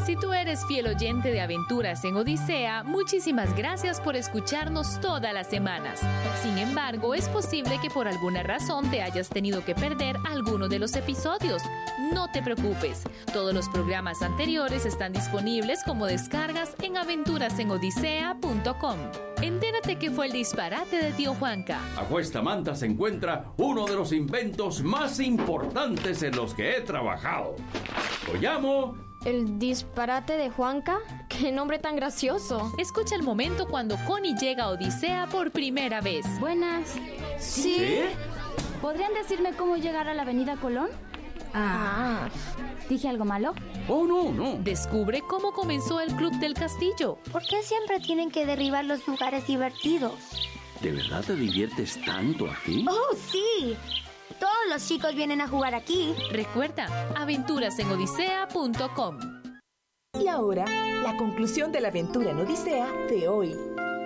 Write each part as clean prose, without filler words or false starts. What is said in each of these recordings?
Si tú eres fiel oyente de Aventuras en Odisea, muchísimas gracias por escucharnos todas las semanas. Sin embargo, es posible que por alguna razón te hayas tenido que perder alguno de los episodios. No te preocupes, todos los programas anteriores están disponibles como descargas en aventurasenodisea.com. Entérate que fue el disparate de tío Juanca. Bajo esta manta se encuentra uno de los inventos más importantes en los que he trabajado. Lo llamo... ¿El disparate de Juanca? ¡Qué nombre tan gracioso! Escucha el momento cuando Connie llega a Odisea por primera vez. Buenas. ¿Sí? ¿Podrían decirme cómo llegar a la avenida Colón? ¿Dije algo malo? Oh, no. Descubre cómo comenzó el Club del Castillo. ¿Por qué siempre tienen que derribar los lugares divertidos? ¿De verdad te diviertes tanto aquí? ¡Oh, sí! Todos los chicos vienen a jugar aquí. Recuerda, aventurasenodisea.com. Y ahora, la conclusión de la aventura en Odisea de hoy.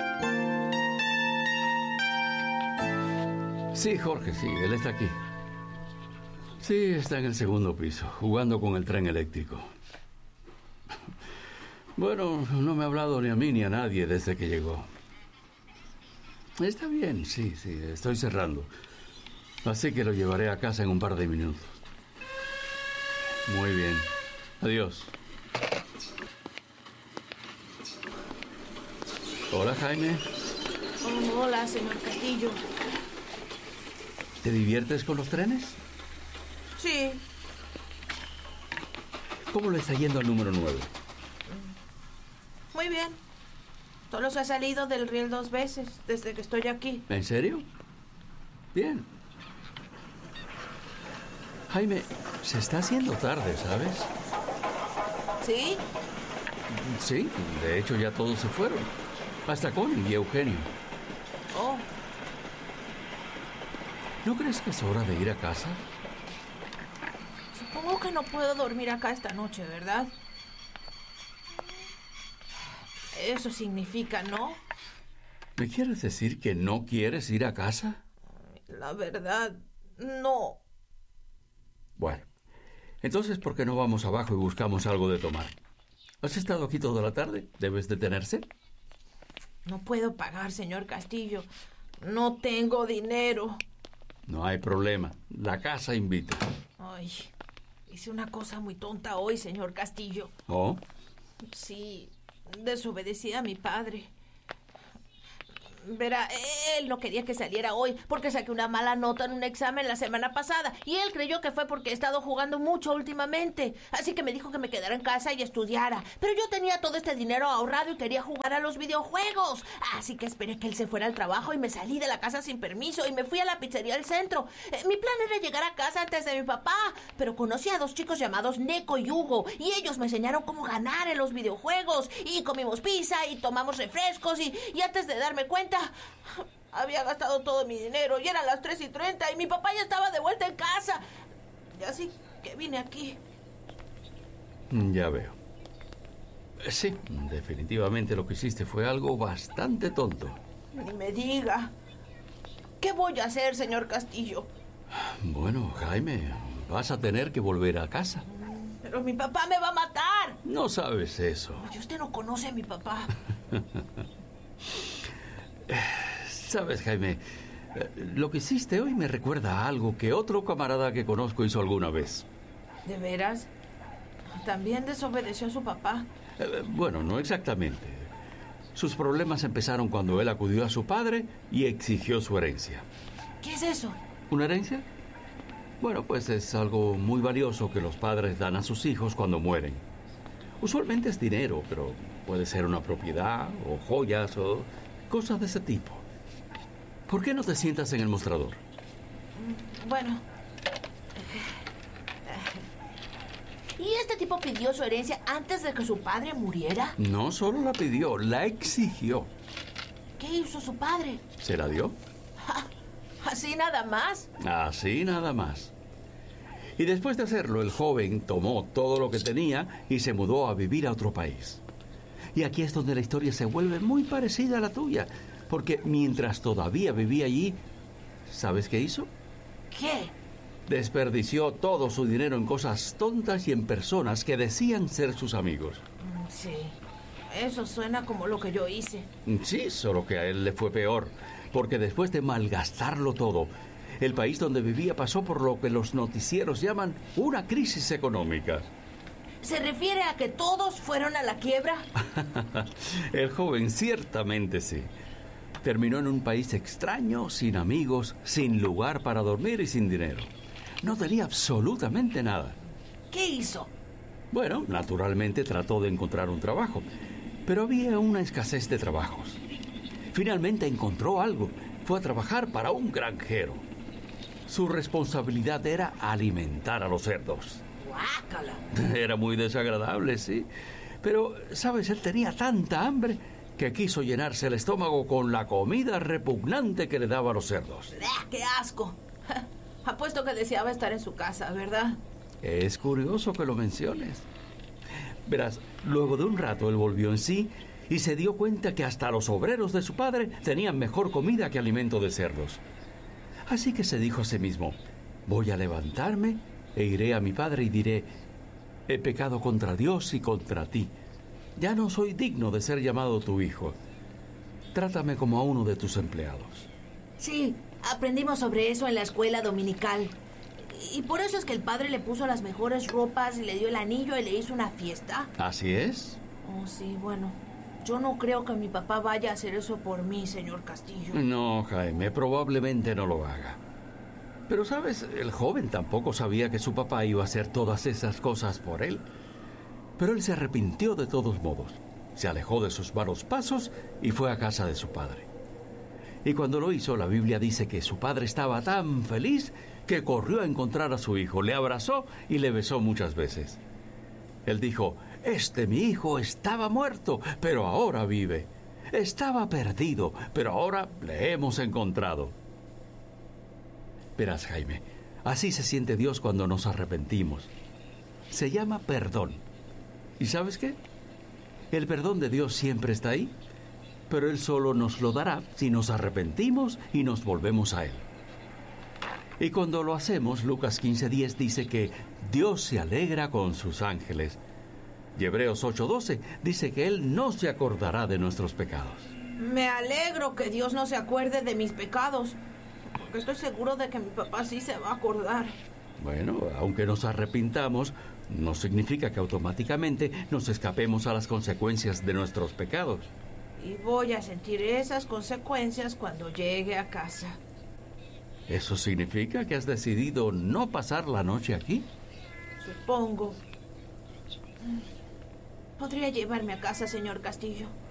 Sí, Jorge, sí, él está aquí. Sí, está en el segundo piso, jugando con el tren eléctrico. Bueno, no me ha hablado ni a mí ni a nadie desde que llegó. Está bien, sí, estoy cerrando. Así que lo llevaré a casa en un par de minutos. Muy bien. Adiós. Hola, Jaime. Hola, señor Castillo. ¿Te diviertes con los trenes? Sí. ¿Cómo le está yendo al número 9? Muy bien. Solo se ha salido del riel 2 veces desde que estoy aquí. ¿En serio? Bien. Jaime, se está haciendo tarde, ¿sabes? ¿Sí? Sí, de hecho ya todos se fueron. Hasta Connie y Eugenio. Oh. ¿No crees que es hora de ir a casa? Supongo que no puedo dormir acá esta noche, ¿verdad? Eso significa, ¿no? ¿Me quieres decir que no quieres ir a casa? La verdad, no. Bueno, entonces, ¿por qué no vamos abajo y buscamos algo de tomar? ¿Has estado aquí toda la tarde? ¿Debes detenerse? No puedo pagar, señor Castillo. No tengo dinero. No hay problema. La casa invita. Ay, hice una cosa muy tonta hoy, señor Castillo. ¿Oh? Sí, desobedecí a mi padre. Verá, él no quería que saliera hoy porque saqué una mala nota en un examen la semana pasada y él creyó que fue porque he estado jugando mucho últimamente. Así que me dijo que me quedara en casa y estudiara. Pero yo tenía todo este dinero ahorrado y quería jugar a los videojuegos. Así que esperé que él se fuera al trabajo y me salí de la casa sin permiso y me fui a la pizzería del centro. Mi plan era llegar a casa antes de mi papá, pero conocí a 2 chicos llamados Neko y Hugo y ellos me enseñaron cómo ganar en los videojuegos y comimos pizza y tomamos refrescos y antes de darme cuenta había gastado todo mi dinero y eran las 3:30 y mi papá ya estaba de vuelta en casa. Y así que vine aquí. Ya veo. Sí, definitivamente lo que hiciste fue algo bastante tonto. Ni me diga. ¿Qué voy a hacer, señor Castillo? Bueno, Jaime, vas a tener que volver a casa. Pero mi papá me va a matar. No sabes eso. Oye, usted no conoce a mi papá. Sabes, Jaime, lo que hiciste hoy me recuerda a algo que otro camarada que conozco hizo alguna vez. ¿De veras? ¿También desobedeció a su papá? Bueno, no exactamente. Sus problemas empezaron cuando él acudió a su padre y exigió su herencia. ¿Qué es eso? ¿Una herencia? Bueno, pues es algo muy valioso que los padres dan a sus hijos cuando mueren. Usualmente es dinero, pero puede ser una propiedad o joyas o cosas de ese tipo. ¿Por qué no te sientas en el mostrador? Bueno. ¿Y este tipo pidió su herencia antes de que su padre muriera? No solo la pidió, la exigió. ¿Qué hizo su padre? ¿Se la dio? ¿Así nada más? Así nada más. Y después de hacerlo, el joven tomó todo lo que tenía y se mudó a vivir a otro país. Y aquí es donde la historia se vuelve muy parecida a la tuya, porque mientras todavía vivía allí, ¿sabes qué hizo? ¿Qué? Desperdició todo su dinero en cosas tontas y en personas que decían ser sus amigos. Sí, eso suena como lo que yo hice. Sí, solo que a él le fue peor, porque después de malgastarlo todo, el país donde vivía pasó por lo que los noticieros llaman una crisis económica. ¿Se refiere a que todos fueron a la quiebra? El joven ciertamente sí. Terminó en un país extraño, sin amigos, sin lugar para dormir y sin dinero. No tenía absolutamente nada. ¿Qué hizo? Bueno, naturalmente trató de encontrar un trabajo, pero había una escasez de trabajos. Finalmente encontró algo. Fue a trabajar para un granjero. Su responsabilidad era alimentar a los cerdos. ¡Guácala! Era muy desagradable, sí. Pero, ¿sabes? Él tenía tanta hambre que quiso llenarse el estómago con la comida repugnante que le daba a los cerdos. ¡Qué asco! Apuesto que deseaba estar en su casa, ¿verdad? Es curioso que lo menciones. Verás, luego de un rato él volvió en sí y se dio cuenta que hasta los obreros de su padre tenían mejor comida que alimento de cerdos. Así que se dijo a sí mismo: voy a levantarme e iré a mi padre y diré: he pecado contra Dios y contra ti. Ya no soy digno de ser llamado tu hijo. Trátame como a uno de tus empleados. Sí, aprendimos sobre eso en la escuela dominical. Y por eso es que el padre le puso las mejores ropas y le dio el anillo y le hizo una fiesta. ¿Así es? Oh, sí, bueno. Yo no creo que mi papá vaya a hacer eso por mí, señor Castillo. No, Jaime, probablemente no lo haga. Pero, ¿sabes? El joven tampoco sabía que su papá iba a hacer todas esas cosas por él. Pero él se arrepintió de todos modos. Se alejó de sus malos pasos y fue a casa de su padre. Y cuando lo hizo, la Biblia dice que su padre estaba tan feliz que corrió a encontrar a su hijo, le abrazó y le besó muchas veces. Él dijo: mi hijo estaba muerto, pero ahora vive. Estaba perdido, pero ahora le hemos encontrado. Verás, Jaime, así se siente Dios cuando nos arrepentimos. Se llama perdón. ¿Y sabes qué? El perdón de Dios siempre está ahí, pero Él solo nos lo dará si nos arrepentimos y nos volvemos a Él. Y cuando lo hacemos, Lucas 15:10 dice que Dios se alegra con sus ángeles. Y Hebreos 8:12 dice que Él no se acordará de nuestros pecados. Me alegro que Dios no se acuerde de mis pecados, porque estoy seguro de que mi papá sí se va a acordar. Bueno, aunque nos arrepintamos, no significa que automáticamente nos escapemos a las consecuencias de nuestros pecados. Y voy a sentir esas consecuencias cuando llegue a casa. ¿Eso significa que has decidido no pasar la noche aquí? Supongo. ¿Podría llevarme a casa, señor Castillo?